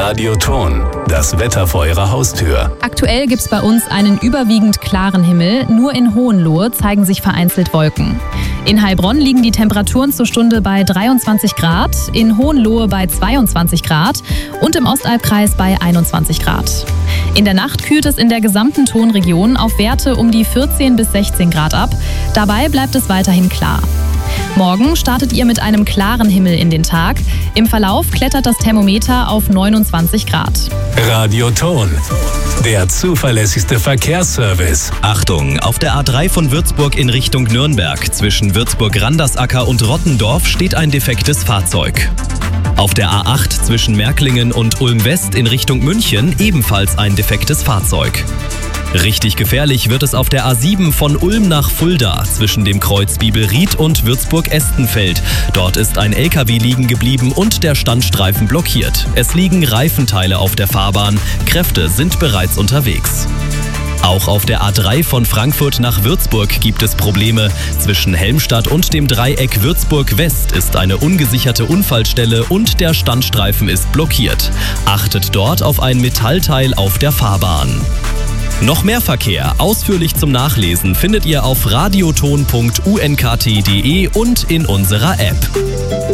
Radioton, das Wetter vor Ihrer Haustür. Aktuell gibt es bei uns einen überwiegend klaren Himmel. Nur in Hohenlohe zeigen sich vereinzelt Wolken. In Heilbronn liegen die Temperaturen zur Stunde bei 23 Grad, in Hohenlohe bei 22 Grad und im Ostalbkreis bei 21 Grad. In der Nacht kühlt es in der gesamten Tonregion auf Werte um die 14 bis 16 Grad ab. Dabei bleibt es weiterhin klar. Morgen startet ihr mit einem klaren Himmel in den Tag. Im Verlauf klettert das Thermometer auf 29 Grad. Radioton, der zuverlässigste Verkehrsservice. Achtung, auf der A3 von Würzburg in Richtung Nürnberg zwischen Würzburg-Randersacker und Rottendorf steht ein defektes Fahrzeug. Auf der A8 zwischen Märklingen und Ulm-West in Richtung München ebenfalls ein defektes Fahrzeug. Richtig gefährlich wird es auf der A7 von Ulm nach Fulda zwischen dem Kreuz Bibelried und Würzburg-Estenfeld. Dort ist ein LKW liegen geblieben und der Standstreifen blockiert. Es liegen Reifenteile auf der Fahrbahn. Kräfte sind bereits unterwegs. Auch auf der A3 von Frankfurt nach Würzburg gibt es Probleme. Zwischen Helmstadt und dem Dreieck Würzburg-West ist eine ungesicherte Unfallstelle und der Standstreifen ist blockiert. Achtet dort auf ein Metallteil auf der Fahrbahn. Noch mehr Verkehr, ausführlich zum Nachlesen, findet ihr auf radioton.unkt.de und in unserer App.